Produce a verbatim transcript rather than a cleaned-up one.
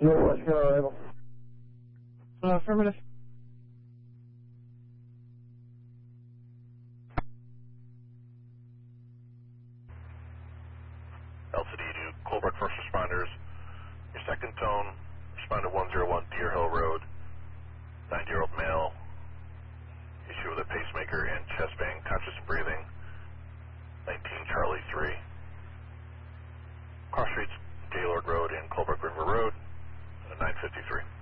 Northwest arrival. Uh, affirmative. L C D to Colebrook First Responders. Your second tone, respond to one oh one Deer Hill Road. ninety-year-old male, issue with a pacemaker and chest pain, conscious and breathing. nineteen Charlie three. Cross Streets, Gaylord Road and Colebrook River Road, nine fifty-three.